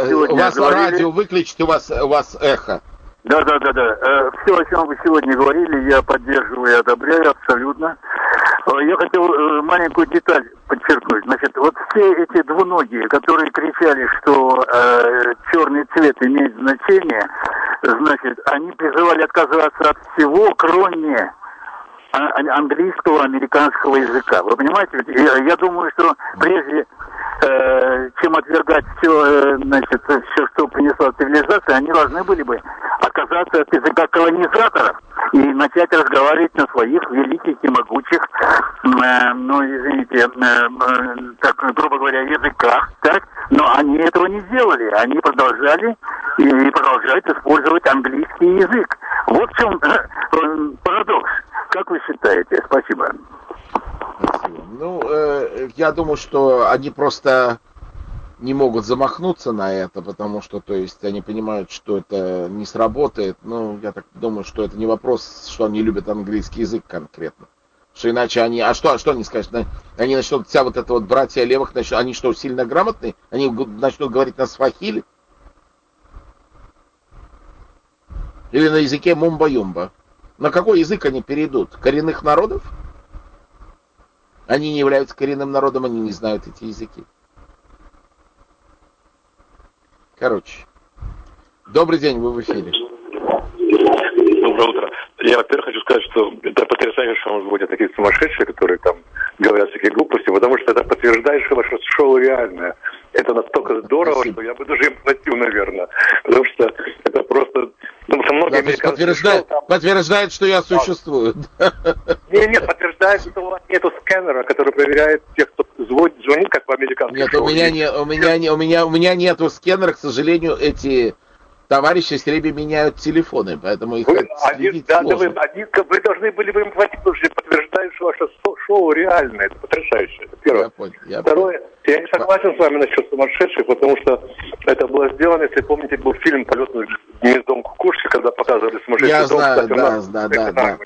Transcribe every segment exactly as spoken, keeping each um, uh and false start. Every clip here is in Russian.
сегодня у вас говорили... радио выключите, у вас, у вас эхо. Да, да, да, да. Все, о чем вы сегодня говорили, я поддерживаю и одобряю абсолютно. Я хотел маленькую деталь подчеркнуть. Значит, вот все эти двуногие, которые кричали, что э, черный цвет имеет значение, значит, они призывали отказываться от всего, кроме английского, американского языка. Вы понимаете? Я, я думаю, что прежде э, чем отвергать все, э, значит, все, что принесла цивилизация, они должны были бы отказаться от языка колонизаторов и начать разговаривать на своих великих и могучих, э, ну, извините, э, э, так, грубо говоря, языках, так? Но они этого не сделали. Они продолжали и продолжают использовать английский язык. Вот в чем э, парадокс. Как вы считаете? Спасибо. Спасибо. Ну, э, я думаю, что они просто не могут замахнуться на это, потому что, то есть, они понимают, что это не сработает. Ну, я так думаю, что это не вопрос, что они любят английский язык конкретно. Что иначе они... А что, а что они скажут? Они начнут, вся вот эта вот братья левых, начнут, они что, сильно грамотные? Они начнут говорить на свахили? Или на языке мумба-юмба? На какой язык они перейдут? Коренных народов? Они не являются коренным народом, они не знают эти языки. Короче. Добрый день, вы в эфире. Доброе утро. Я, во-первых, хочу сказать, что это потрясающе, что у нас будут такие сумасшедшие, которые там говорят всякие глупости, потому что это подтверждает, что ваше шоу реальное. Это настолько здорово, Спасибо. Что я бы даже им платил, наверное. Потому что это просто... Потому что многие да, подтверждает, шоу, там... подтверждает, что я существую. Нет, нет, подтверждает, что у вас нету сканера, который проверяет тех, кто звонит, звонит как в американском Нет, шоу. у меня, не, у, меня, не, у, меня, у меня нету сканера, к сожалению, эти... Товарищи все время меняют телефоны, поэтому их вы, следить да, сложно. Вы, они, вы должны были бы им платить, потому что подтверждают, что ваше шоу реальное. Это потрясающе. Это первое. Я понял, я Второе, понял. я не согласен с вами насчет сумасшедших, потому что это было сделано, если помните, был фильм «Полет над гнездом кукушки», когда показывали сумасшедший я дом. Знаю, Кстати, да, нас, да, да, да.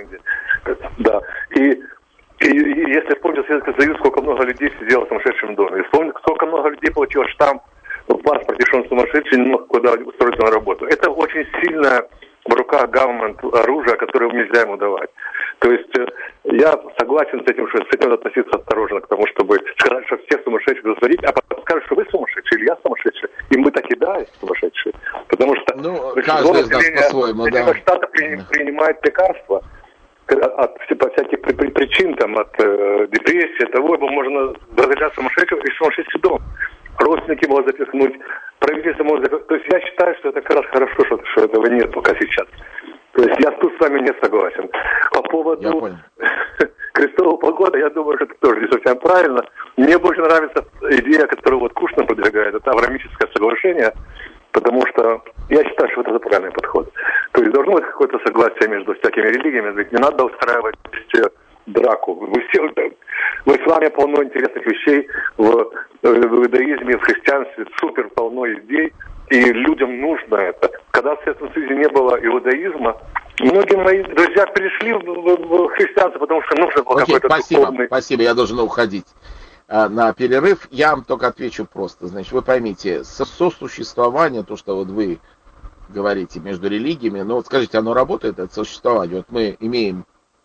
Да. И, и, и если помните Советский Союз, сколько много людей сидело в сумасшедшем доме. И вспомните, сколько много людей получило штамп в паспорте, что он сумасшедший, не мог куда устроиться на работу. Это очень сильно в руках government оружие, которое нельзя ему давать. То есть я согласен с этим, что с этим надо относиться осторожно к тому, чтобы сказать, что всех сумасшедших засадить, а потом скажут, что вы сумасшедший или я сумасшедший. И мы так и да, сумасшедшие. Потому что ну, каждый из нас по-своему, да. Штаты принимают лекарства от всяких причин, там, от э, депрессии, от того, можно благодаря сумасшедшему и сумасшедший дом. Родственники могут запихнуть, правительство может запихнуть. То есть я считаю, что это как раз хорошо, что, что этого нет пока сейчас. То есть я тут с вами не согласен. По поводу крестового похода, я думаю, что это тоже не совсем правильно. Мне больше нравится идея, которую вот Кушнер продвигает, это Авраамическое соглашение, потому что я считаю, что это правильный подход. То есть должно быть какое-то согласие между всякими религиями, ведь не надо устраивать драку. Вы все, в исламе полно интересных вещей, в, в иудаизме, в христианстве супер полно идей, и людям нужно это. Когда в Советском Союзе не было иудаизма, многие мои друзья перешли в, в, в христианство, потому что нужно было Окей, какой-то спасибо, духовный... спасибо, я должен уходить а, на перерыв. Я вам только отвечу просто. Значит, вы поймите, сосуществование, то, что вот вы говорите между религиями, ну вот скажите, оно работает, это сосуществование? Вот мы имеем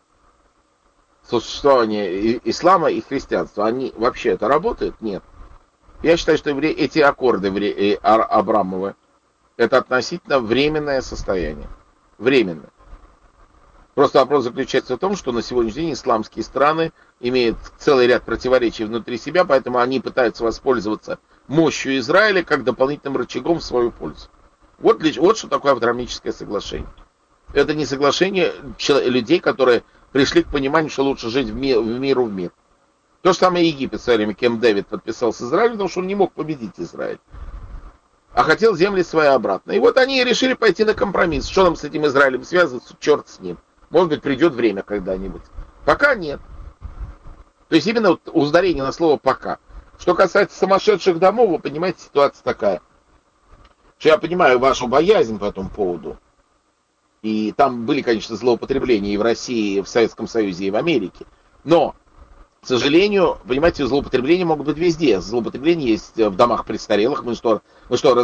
сосуществование ислама и христианства, они вообще это работает? Нет. Я считаю, что эти аккорды Абрамовы это относительно временное состояние. Временно. Просто вопрос заключается в том, что на сегодняшний день исламские страны имеют целый ряд противоречий внутри себя, поэтому они пытаются воспользоваться мощью Израиля как дополнительным рычагом в свою пользу. Вот, вот что такое Авраамическое соглашение. Это не соглашение людей, которые пришли к пониманию, что лучше жить в, мир, в миру в мир. То же самое Египет в свое время, Кемп Дэвид подписал с Израилем, потому что он не мог победить Израиль. А хотел земли свои обратно. И вот они решили пойти на компромисс. Что нам с этим Израилем связываться? Черт с ним. Может быть, придет время когда-нибудь. Пока нет. То есть именно вот ударение на слово «пока». Что касается сумасшедших домов, вы понимаете, ситуация такая. Что я понимаю вашу боязнь по этому поводу. И там были, конечно, злоупотребления и в России, и в Советском Союзе, и в Америке. Но, к сожалению, понимаете, злоупотребления могут быть везде. Злоупотребления есть в домах престарелых. Мы что, мы что